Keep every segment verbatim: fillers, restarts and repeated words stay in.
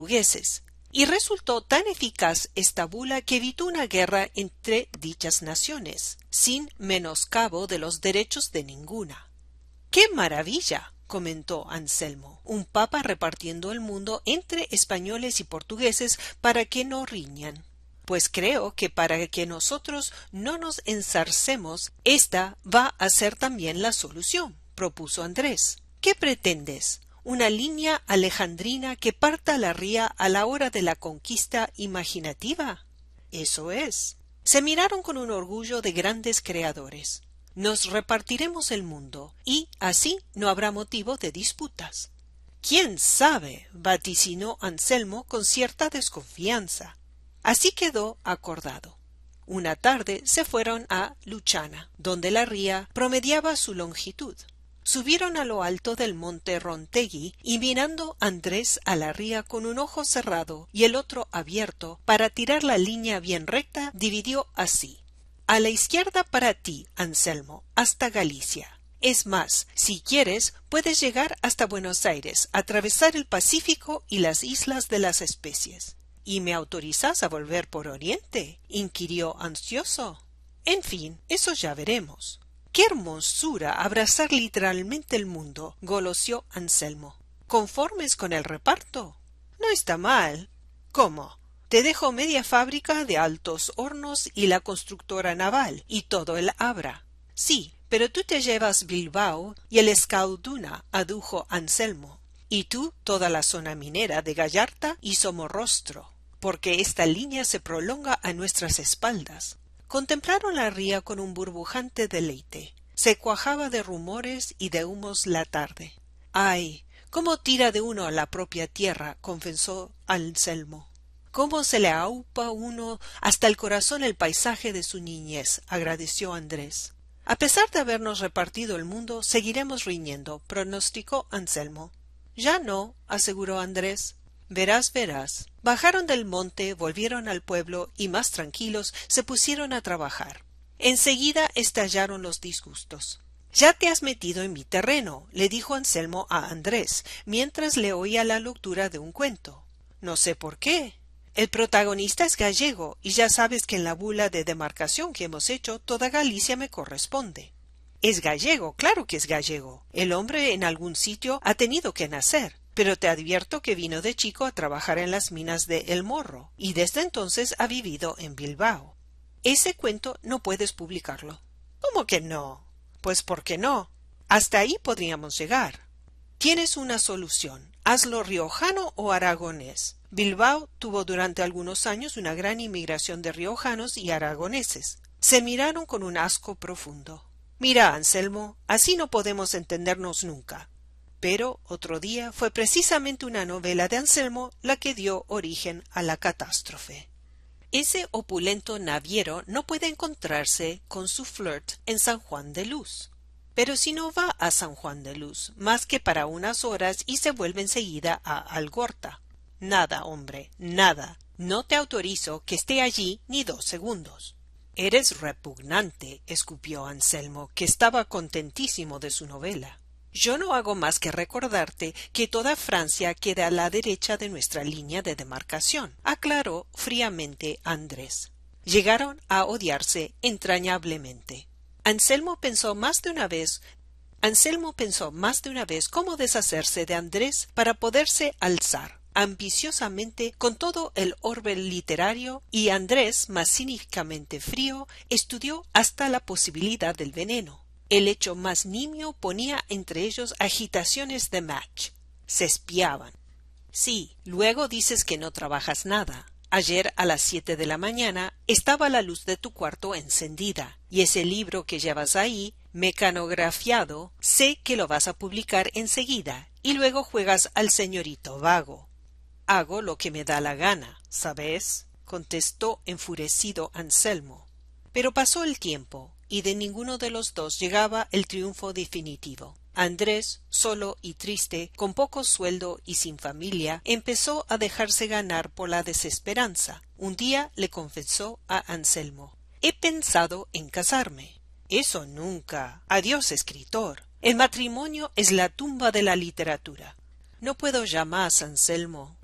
portugueses, y resultó tan eficaz esta bula que evitó una guerra entre dichas naciones, sin menoscabo de los derechos de ninguna. ¡Qué maravilla!, comentó Anselmo, un papa repartiendo el mundo entre españoles y portugueses para que no riñan. Pues creo que para que nosotros no nos ensarcemos, esta va a ser también la solución, propuso Andrés. ¿Qué pretendes? ¿Una línea alejandrina que parta la ría a la hora de la conquista imaginativa? Eso es. Se miraron con un orgullo de grandes creadores. Nos repartiremos el mundo, y así no habrá motivo de disputas. ¿Quién sabe?, vaticinó Anselmo con cierta desconfianza. Así quedó acordado. Una tarde se fueron a Luchana, donde la ría promediaba su longitud. Subieron a lo alto del monte Rontegui y mirando Andrés a la ría con un ojo cerrado y el otro abierto para tirar la línea bien recta, dividió así: a la izquierda para ti, Anselmo, hasta Galicia. Es más, si quieres, puedes llegar hasta Buenos Aires, atravesar el Pacífico y las islas de las especies. ¿Y me autorizas a volver por Oriente?, inquirió ansioso. En fin, eso ya veremos. ¡Qué hermosura abrazar literalmente el mundo!, goloseó Anselmo. ¿Conformes con el reparto? No está mal. ¿Cómo? Te dejo media fábrica de altos hornos y la constructora naval, y todo el Abra. Sí, pero tú te llevas Bilbao y el Escalduna, adujo Anselmo. Y tú toda la zona minera de Gallarta y Somorrostro, porque esta línea se prolonga a nuestras espaldas. Contemplaron la ría con un burbujante deleite. Se cuajaba de rumores y de humos la tarde. ¡Ay! ¿Cómo tira de uno a la propia tierra?, confesó Anselmo. ¿Cómo se le aupa uno hasta el corazón el paisaje de su niñez?, agradeció Andrés. A pesar de habernos repartido el mundo, seguiremos riñendo, pronosticó Anselmo. Ya no, aseguró Andrés. Verás, verás. Bajaron del monte, volvieron al pueblo y, más tranquilos, se pusieron a trabajar. Enseguida estallaron los disgustos. Ya te has metido en mi terreno, le dijo Anselmo a Andrés, mientras le oía la lectura de un cuento. No sé por qué. El protagonista es gallego, y ya sabes que en la bula de demarcación que hemos hecho toda Galicia me corresponde. Es gallego, claro que es gallego. El hombre en algún sitio ha tenido que nacer. Pero te advierto que vino de chico a trabajar en las minas de El Morro, y desde entonces ha vivido en Bilbao. Ese cuento no puedes publicarlo. ¿Cómo que no? Pues ¿por qué no? Hasta ahí podríamos llegar. Tienes una solución. Hazlo riojano o aragonés. Bilbao tuvo durante algunos años una gran inmigración de riojanos y aragoneses. Se miraron con un asco profundo. Mira, Anselmo, así no podemos entendernos nunca. Pero otro día fue precisamente una novela de Anselmo la que dio origen a la catástrofe. Ese opulento naviero no puede encontrarse con su flirt en San Juan de Luz. Pero si no va a San Juan de Luz más que para unas horas y se vuelve enseguida a Algorta. Nada, hombre, nada. No te autorizo que esté allí ni dos segundos. Eres repugnante, escupió Anselmo, que estaba contentísimo de su novela. Yo no hago más que recordarte que toda Francia queda a la derecha de nuestra línea de demarcación, aclaró fríamente Andrés. Llegaron a odiarse entrañablemente. Anselmo pensó más de una vez Anselmo pensó más de una vez cómo deshacerse de Andrés para poderse alzar ambiciosamente con todo el orbe literario, y Andrés, más cínicamente frío, estudió hasta la posibilidad del veneno. El hecho más nimio ponía entre ellos agitaciones de match. Se espiaban. Sí, luego dices que no trabajas nada. Ayer a las siete de la mañana estaba la luz de tu cuarto encendida, y ese libro que llevas ahí, mecanografiado, sé que lo vas a publicar enseguida, y luego juegas al señorito vago. Hago lo que me da la gana, ¿sabes?, contestó enfurecido Anselmo. Pero pasó el tiempo, y de ninguno de los dos llegaba el triunfo definitivo. Andrés, solo y triste, con poco sueldo y sin familia, empezó a dejarse ganar por la desesperanza. Un día le confesó a Anselmo: he pensado en casarme. Eso nunca. Adiós, escritor. El matrimonio es la tumba de la literatura. No puedo ya más, Anselmo.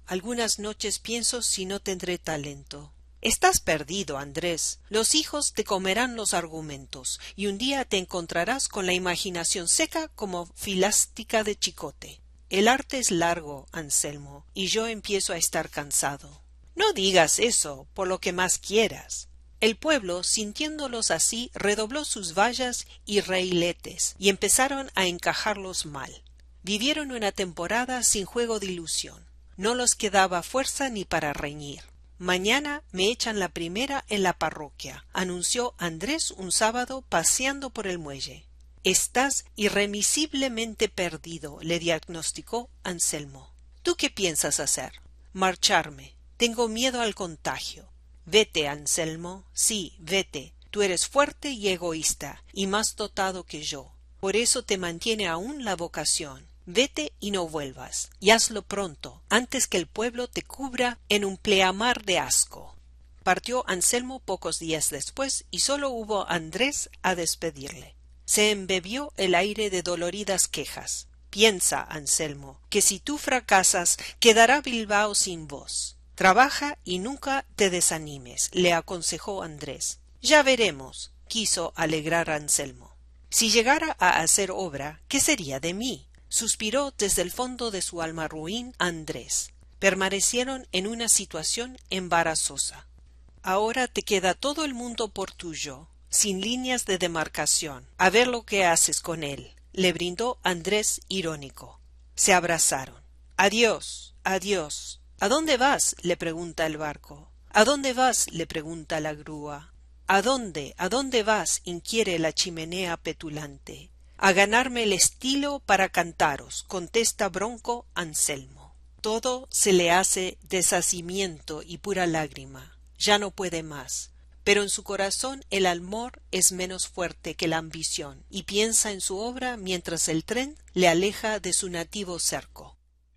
algunas noches pienso si no tendré talento. Estás perdido, Andrés. Los hijos te comerán los argumentos, y un día te encontrarás con la imaginación seca como filástica de chicote. El arte es largo, Anselmo, y yo empiezo a estar cansado. No digas eso, por lo que más quieras. El pueblo, sintiéndolos así, redobló sus vallas y reiletes, y empezaron a encajarlos mal. Vivieron una temporada sin juego de ilusión. No los quedaba fuerza ni para reñir. Mañana me echan la primera en la parroquia, anunció Andrés un sábado paseando por el muelle. Estás irremisiblemente perdido, le diagnosticó Anselmo. ¿Tú qué piensas hacer? Marcharme. Tengo miedo al contagio. Vete, Anselmo. Sí, vete. Tú eres fuerte y egoísta, y más dotado que yo. Por eso te mantiene aún la vocación. Vete y no vuelvas, y hazlo pronto, antes que el pueblo te cubra en un pleamar de asco. Partió Anselmo pocos días después, y sólo hubo Andrés a despedirle. Se embebió el aire de doloridas quejas. Piensa, Anselmo, que si tú fracasas, quedará Bilbao sin voz. Trabaja y nunca te desanimes, le aconsejó Andrés. Ya veremos, quiso alegrar Anselmo. Si llegara a hacer obra, ¿qué sería de mí? Suspiró desde el fondo de su alma ruin Andrés. Permanecieron en una situación embarazosa. Ahora te queda todo el mundo por tuyo, sin líneas de demarcación. A ver lo que haces con él, le brindó Andrés irónico. Se abrazaron. Adiós, adiós. ¿A dónde vas? Le pregunta el barco. ¿A dónde vas? Le pregunta la grúa. ¿A dónde? ¿A dónde vas? Inquiere la chimenea petulante. A ganarme el estilo para cantaros, contesta bronco Anselmo. Todo se le hace deshacimiento y pura lágrima. Ya no puede más. Pero en su corazón el amor es menos fuerte que la ambición, y piensa en su obra mientras el tren le aleja de su nativo cerco.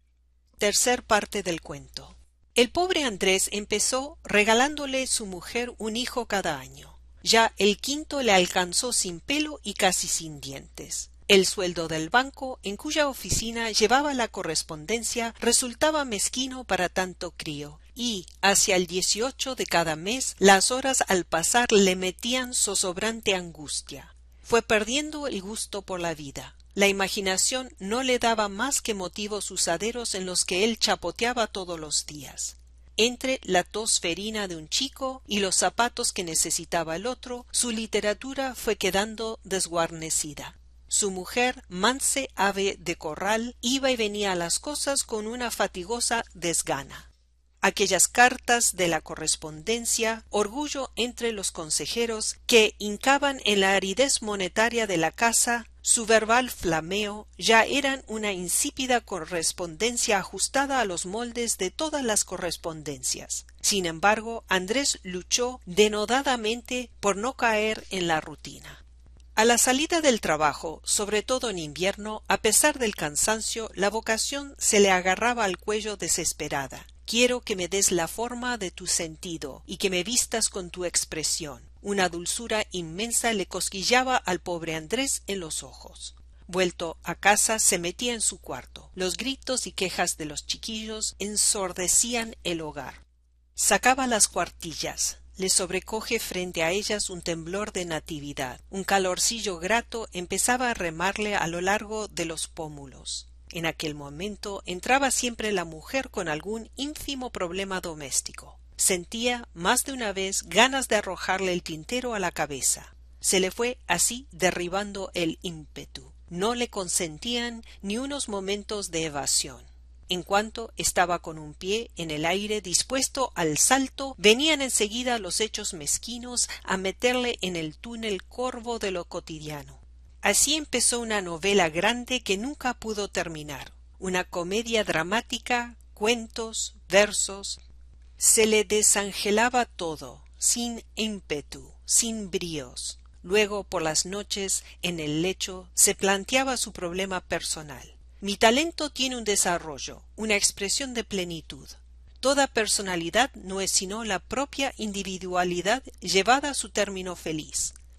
Tercer parte del cuento. El pobre Andrés empezó regalándole su mujer un hijo cada año. Ya el quinto le alcanzó sin pelo y casi sin dientes. El sueldo del banco, en cuya oficina llevaba la correspondencia, resultaba mezquino para tanto crío, y hacia el dieciocho de cada mes las horas al pasar le metían zozobrante angustia. Fue perdiendo el gusto por la vida. La imaginación no le daba más que motivos usaderos en los que él chapoteaba todos los días. Entre la tos ferina de un chico y los zapatos que necesitaba el otro, su literatura fue quedando desguarnecida. Su mujer, manse ave de corral, iba y venía a las cosas con una fatigosa desgana. Aquellas cartas de la correspondencia, orgullo entre los consejeros, que hincaban en la aridez monetaria de la casa, su verbal flameo, ya eran una insípida correspondencia ajustada a los moldes de todas las correspondencias. Sin embargo, Andrés luchó denodadamente por no caer en la rutina. A la salida del trabajo, sobre todo en invierno, a pesar del cansancio, la vocación se le agarraba al cuello desesperada. Quiero que me des la forma de tu sentido y que me vistas con tu expresión. Una dulzura inmensa le cosquillaba al pobre Andrés en los ojos. Vuelto a casa, se metía en su cuarto. Los gritos y quejas de los chiquillos ensordecían el hogar. Sacaba las cuartillas. Le sobrecoge frente a ellas un temblor de natividad. Un calorcillo grato empezaba a remarle a lo largo de los pómulos. En aquel momento entraba siempre la mujer con algún ínfimo problema doméstico. Sentía más de una vez ganas de arrojarle el tintero a la cabeza. Se le fue así derribando el ímpetu. No le consentían ni unos momentos de evasión. En cuanto estaba con un pie en el aire dispuesto al salto, venían enseguida los hechos mezquinos a meterle en el túnel corvo de lo cotidiano. Así empezó una novela grande que nunca pudo terminar, una comedia dramática, cuentos, versos. Se le desangelaba todo, sin ímpetu, sin bríos. Luego, por las noches, en el lecho, se planteaba su problema personal. Mi talento tiene un desarrollo, una expresión de plenitud. Toda personalidad no es sino la propia individualidad llevada a su término feliz.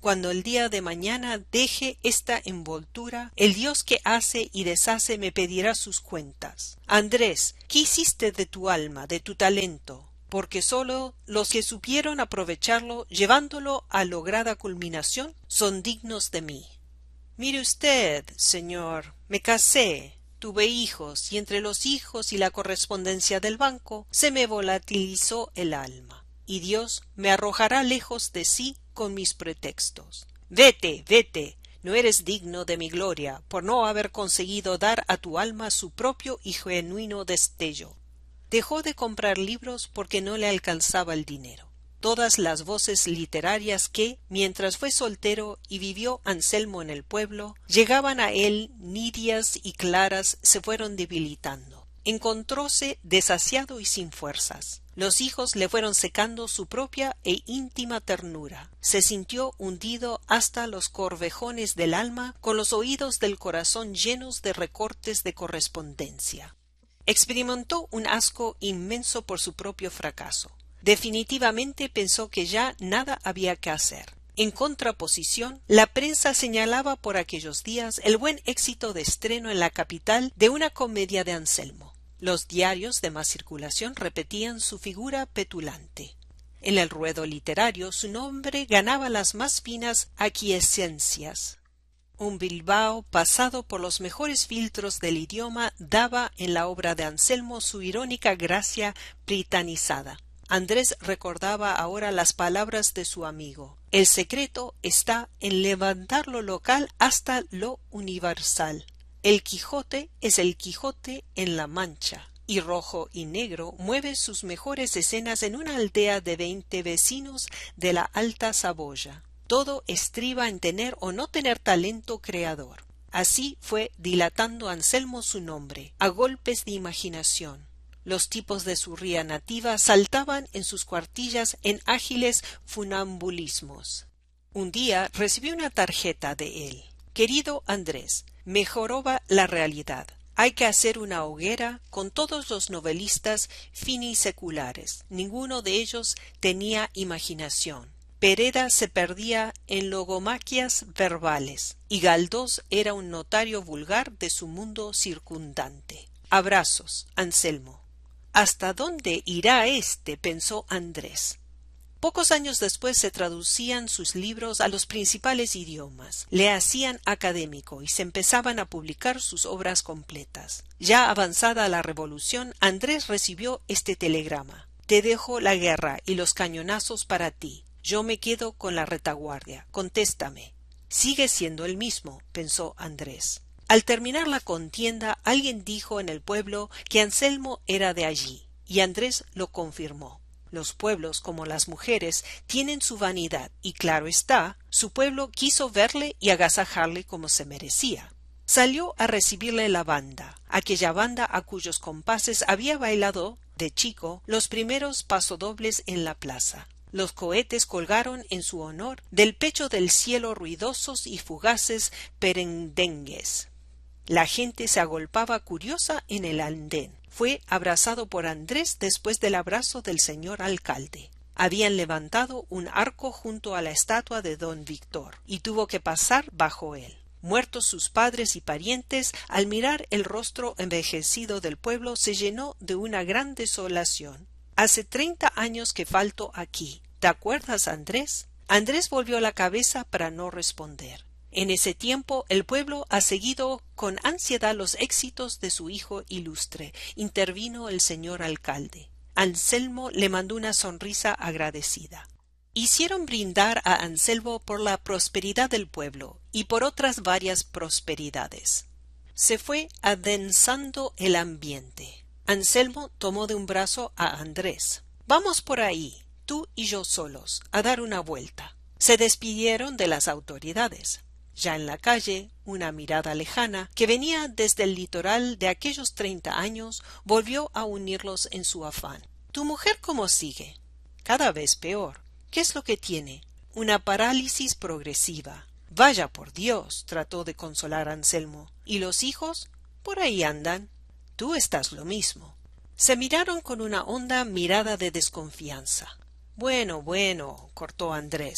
Cuando el día de mañana deje esta envoltura, el Dios que hace y deshace me pedirá sus cuentas. Andrés, ¿qué hiciste de tu alma, de tu talento? Porque sólo los que supieron aprovecharlo, llevándolo a lograda culminación, son dignos de mí. Mire usted, señor, me casé, tuve hijos, y entre los hijos y la correspondencia del banco se me volatilizó el alma, y Dios me arrojará lejos de sí con mis pretextos. Vete, vete, no eres digno de mi gloria por no haber conseguido dar a tu alma su propio y genuino destello. Dejó de comprar libros porque no le alcanzaba el dinero. Todas las voces literarias que, mientras fue soltero y vivió Anselmo en el pueblo, llegaban a él nítidas y claras, se fueron debilitando. Encontróse desasiado y sin fuerzas. Los hijos le fueron secando su propia e íntima ternura. Se sintió hundido hasta los corvejones del alma, con los oídos del corazón llenos de recortes de correspondencia. Experimentó un asco inmenso por su propio fracaso. Definitivamente pensó que ya nada había que hacer. En contraposición, la prensa señalaba por aquellos días el buen éxito de estreno en la capital de una comedia de Anselmo. Los diarios de más circulación repetían su figura petulante. En el ruedo literario su nombre ganaba las más finas aquiescencias. Un Bilbao pasado por los mejores filtros del idioma daba en la obra de Anselmo su irónica gracia britanizada. Andrés recordaba ahora las palabras de su amigo. El secreto está en levantar lo local hasta lo universal. El Quijote es el Quijote en la Mancha, y Rojo y Negro mueve sus mejores escenas en una aldea de veinte vecinos de la Alta Saboya. Todo estriba en tener o no tener talento creador. Así fue dilatando Anselmo su nombre, a golpes de imaginación. Los tipos de su ría nativa saltaban en sus cuartillas en ágiles funambulismos. Un día recibió una tarjeta de él. Querido Andrés, me joroba la realidad. Hay que hacer una hoguera con todos los novelistas finiseculares. Ninguno de ellos tenía imaginación. Pereda se perdía en logomaquias verbales y Galdós era un notario vulgar de su mundo circundante. Abrazos, Anselmo. ¿Hasta dónde irá éste?, pensó Andrés. Pocos años después se traducían sus libros a los principales idiomas, le hacían académico y se empezaban a publicar sus obras completas. Ya avanzada la revolución, Andrés recibió este telegrama: te dejo la guerra y los cañonazos para ti. Yo me quedo con la retaguardia. Contéstame. Sigue siendo el mismo, pensó Andrés. Al terminar la contienda, alguien dijo en el pueblo que Anselmo era de allí, y Andrés lo confirmó. Los pueblos, como las mujeres, tienen su vanidad, y claro está, su pueblo quiso verle y agasajarle como se merecía. Salió a recibirle la banda, aquella banda a cuyos compases había bailado, de chico, los primeros pasodobles en la plaza. Los cohetes colgaron en su honor del pecho del cielo ruidosos y fugaces perendengues. La gente se agolpaba curiosa en el andén. Fue abrazado por Andrés después del abrazo del señor alcalde. Habían levantado un arco junto a la estatua de don Víctor, y tuvo que pasar bajo él. Muertos sus padres y parientes, al mirar el rostro envejecido del pueblo, se llenó de una gran desolación. Hace treinta años que falto aquí. ¿Te acuerdas, Andrés? Andrés volvió la cabeza para no responder. En ese tiempo el pueblo ha seguido con ansiedad los éxitos de su hijo ilustre. Intervino el señor alcalde. Anselmo le mandó una sonrisa agradecida. Hicieron brindar a Anselmo por la prosperidad del pueblo y por otras varias prosperidades. Se fue adensando el ambiente. Anselmo tomó de un brazo a Andrés. Vamos por ahí, tú y yo solos, a dar una vuelta. Se despidieron de las autoridades. Ya en la calle, una mirada lejana, que venía desde el litoral de aquellos treinta años, volvió a unirlos en su afán. ¿Tu mujer cómo sigue? Cada vez peor. ¿Qué es lo que tiene? Una parálisis progresiva. Vaya por Dios, trató de consolar Anselmo. ¿Y los hijos? Por ahí andan. Tú estás lo mismo. Se miraron con una honda mirada de desconfianza. Bueno, bueno, cortó Andrés.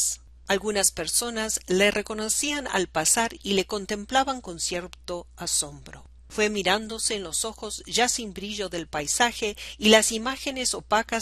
Algunas personas le reconocían al pasar y le contemplaban con cierto asombro. Fue mirándose en los ojos ya sin brillo del paisaje y las imágenes opacas